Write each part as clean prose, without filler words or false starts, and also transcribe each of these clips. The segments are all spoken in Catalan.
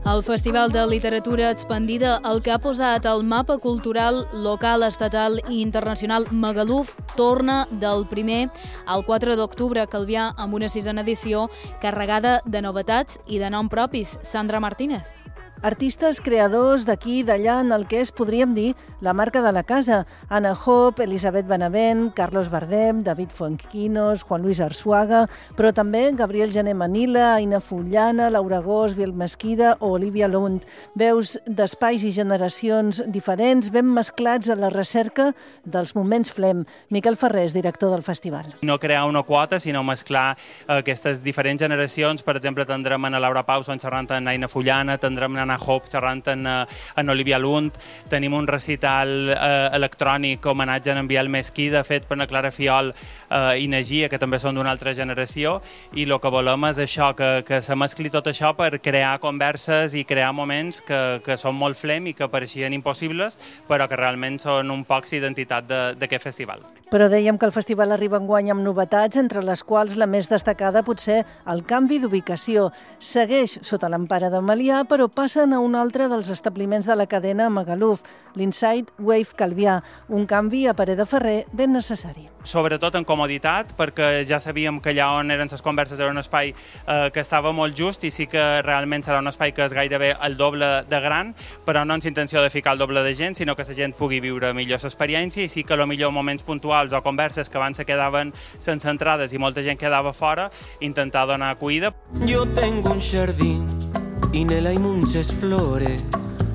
El Festival de Literatura Expandida, el que ha posat el mapa cultural local, estatal i internacional Magaluf, torna del 1er al 4 d'octubre a Calvià amb una 6a edició carregada de novetats i de nom propis. Sandra Martínez. Artistes creadors d'aquí i d'allà en el que és, podríem dir, la marca de la casa. Anna Hope, Elisabet Benavent, Carlos Bardem, David Fuenquinos, Juan Luis Arzuaga, però també Gabriel Jané Manila, Aina Fullana, Laura Gós, Biel Mesquida o Olivia Lund. Veus d'espais i generacions diferents, ben mesclats a la recerca dels moments Flem. Miquel Ferrés, director del festival. No crear una quota, sinó mesclar aquestes diferents generacions. Per exemple, tindrem a Laura Pauson xerrant amb Aina Fullana, tindrem a Anna Hope xerrant en Olivia Lund, tenim un recital electrònic homenatge a en Biel Mesquida fet per la Clara Fiol i Nagia, que també són d'una altra generació, i el que volem és això, que se mescli tot això per crear converses i crear moments que són molt Flem i que pareixien impossibles, però que realment són un poc l'identitat d'aquest festival. Però dèiem que el festival arriba enguany amb novetats, entre les quals la més destacada potser el canvi d'ubicació. Segueix sota l'empara de Melià, però passen a un altre dels establiments de la cadena Magaluf, l'Inside Wave Calvià, un canvi a parer de Ferrer ben necessari. Sobretot en comoditat, perquè ja sabíem que allà on eren les converses era un espai que estava molt just i sí que realment serà un espai que és gairebé el doble de gran, però no amb intenció de ficar el doble de gent, sinó que la gent pugui viure millor l'experiència i sí que potser moments puntuals o converses que abans se quedaven sense entrades i molta gent quedava fora, intentar donar acollida. Yo tengo un jardín y en él hay muchas flores.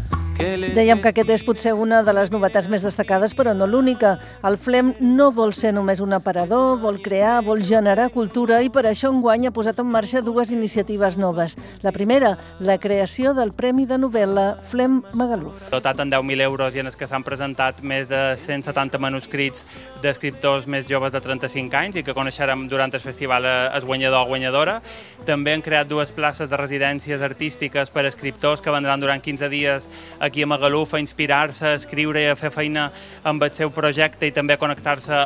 Dèiem que aquest és potser una de les novetats més destacades, però no l'única. El Flem no vol ser només un aparador, vol crear, vol generar cultura i per això enguany ha posat en marxa dues iniciatives noves. La primera, la creació del Premi de Novel·la Flem Magaluf. Dotat en 10.000 euros i en els que s'han presentat més de 170 manuscrits d'escriptors més joves de 35 anys i que coneixerem durant el festival el guanyador o guanyadora. També han creat dues places de residències artístiques per a escriptors que vendran durant 15 dies aquí a Magaluf a inspirar-se, a escriure i a fer feina amb el seu projecte i també a connectar-se